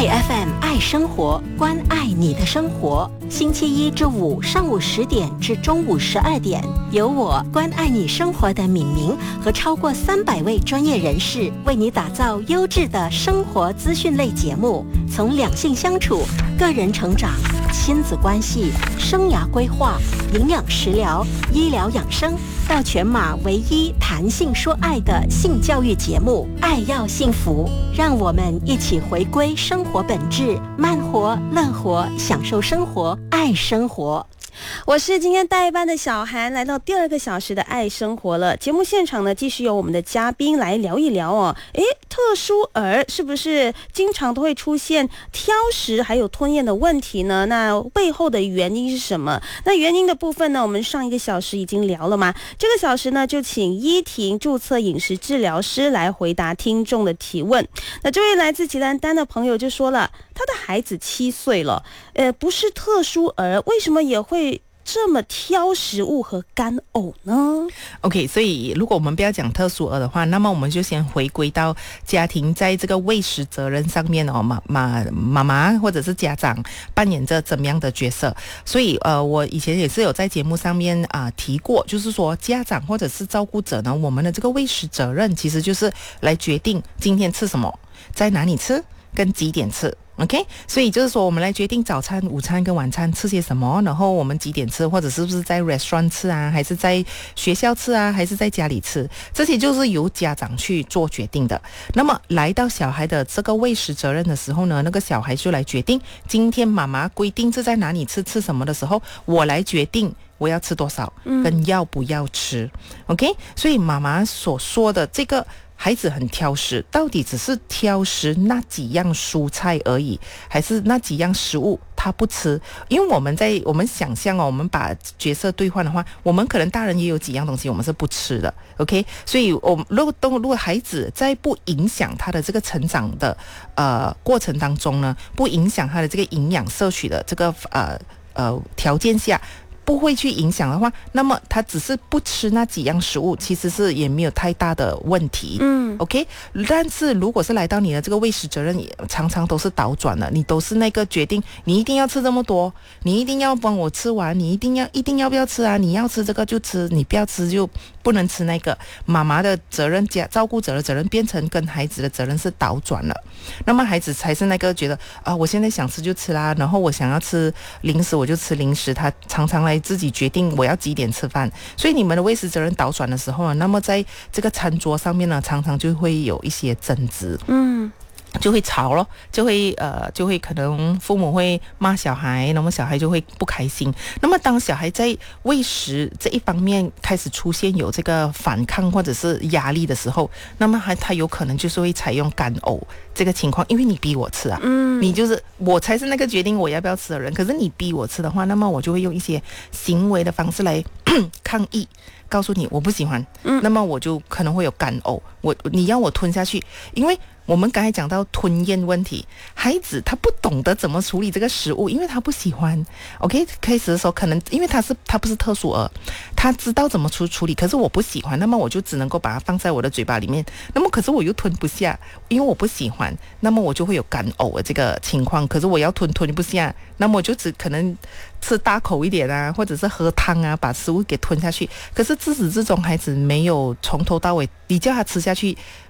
Free FM 爱生活，关爱你的生活。星期一至五上午10点至中午12点，由我关爱你生活的敏明和超过300位专业人士为你打造优质的生活资讯类节目，从两性相处、个人成长、亲子关系、生涯规划、营养食疗、医疗养生，到全马唯一谈性说爱的性教育节目《爱要幸福》，让我们一起回归生活本质，慢活、乐活，享受生活，爱生活。 我是今天代班的小韩，来到第2个小时的爱生活了。节目现场呢，继续由我们的嘉宾来聊一聊哦。特殊儿是不是经常都会出现挑食还有吞咽的问题呢？那背后的原因是什么？那原因的部分呢，我们上1个小时已经聊了嘛。这个小时呢，就请依婷注册饮食治疗师来回答听众的提问。那这位来自吉兰丹的朋友就说了，他的孩子7岁了，不是特殊儿，为什么也会这么挑食物和干呕呢？ OK， 所以如果我们不要讲特殊儿的话，那么我们就先回归到家庭在这个喂食责任上面哦，妈妈或者是家长扮演着怎么样的角色。所以我以前也是有在节目上面提过，就是说家长或者是照顾者呢，我们的这个喂食责任其实就是来决定今天吃什么，在哪里吃，跟几点吃。OK， 所以就是说我们来决定早餐、午餐跟晚餐吃些什么，然后我们几点吃，或者是不是在 restaurant 吃啊，还是在学校吃啊，还是在家里吃，这些就是由家长去做决定的。那么来到小孩的这个喂食责任的时候呢，那个小孩就来决定今天妈妈规定是在哪里吃什么的时候，我来决定我要吃多少跟要不要吃。OK， 所以妈妈所说的这个孩子很挑食，到底只是挑食那几样蔬菜而已，还是那几样食物他不吃？因为我们想象哦，我们把角色兑换的话，我们可能大人也有几样东西我们是不吃的 ，OK？ 所以如果孩子在不影响他的这个成长的过程当中呢，不影响他的这个营养摄取的这个条件下，不会去影响的话，那么他只是不吃那几样食物，其实是也没有太大的问题。OK， 但是如果是来到你的这个喂食责任，常常都是倒转了，你都是那个决定，你一定要吃这么多，你一定要帮我吃完，你一定要不要吃啊？你要吃这个就吃，你不要吃就不能吃那个。妈妈的责任照顾者的责任变成跟孩子的责任是倒转了，那么孩子才是那个觉得我现在想吃就吃啦，然后我想要吃零食我就吃零食，他常常来自己决定我要几点吃饭。所以你们的喂食责任倒转的时候呢，那么在这个餐桌上面呢，常常就会有一些争执，就会吵咯，就会可能父母会骂小孩，那么小孩就会不开心。那么当小孩在喂食这一方面开始出现有这个反抗或者是压力的时候，那么他有可能就是会采用干呕这个情况，因为你逼我吃啊，你就是我才是那个决定我要不要吃的人，可是你逼我吃的话，那么我就会用一些行为的方式来抗议，告诉你我不喜欢，那么我就可能会有干呕，你要我吞下去，因为我们刚才讲到吞咽问题，孩子他不懂得怎么处理这个食物，因为他不喜欢。OK， 开始的时候可能因为他不是特殊儿，他知道怎么处理，可是我不喜欢，那么我就只能够把它放在我的嘴巴里面，那么可是我又吞不下，因为我不喜欢，那么我就会有干呕的这个情况，可是我要吞不下，那么我就只可能吃大口一点啊，或者是喝汤啊，把食物给吞下去。可是自始至终孩子没有从头到尾，你叫他吃下去